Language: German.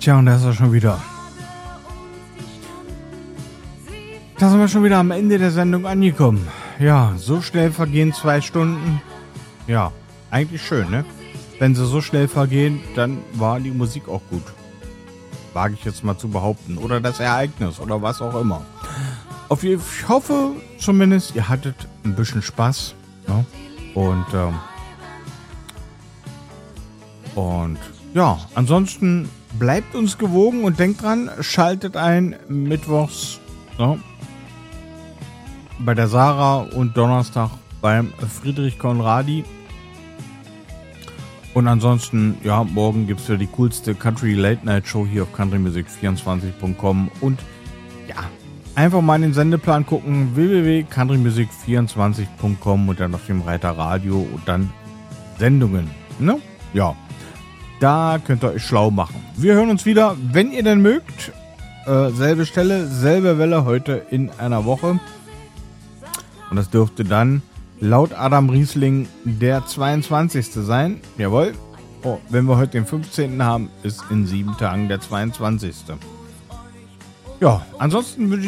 Tja, und da ist er schon wieder. Da sind wir schon wieder am Ende der Sendung angekommen. Ja, so schnell vergehen 2 Stunden. Ja, eigentlich schön, ne? Wenn sie so schnell vergehen, dann war die Musik auch gut. Wage ich jetzt mal zu behaupten. Oder das Ereignis oder was auch immer. Ich hoffe zumindest, ihr hattet ein bisschen Spaß. Ne? Und ja, ansonsten bleibt uns gewogen und denkt dran, schaltet ein mittwochs, ne? Bei der Sarah und Donnerstag beim Friedrich Conradi. Und ansonsten, ja, morgen gibt es ja die coolste Country Late Night Show hier auf countrymusic24.com. Und ja, einfach mal in den Sendeplan gucken, www.countrymusic24.com und dann auf dem Reiter Radio und dann Sendungen. Ne? Ja, da könnt ihr euch schlau machen. Wir hören uns wieder, wenn ihr denn mögt. Selbe Stelle, selbe Welle heute in einer Woche. Und das dürfte dann laut Adam Riesling der 22. sein. Jawohl. Oh, wenn wir heute den 15. haben, ist in 7 Tagen der 22. Ja, ansonsten wünsche ich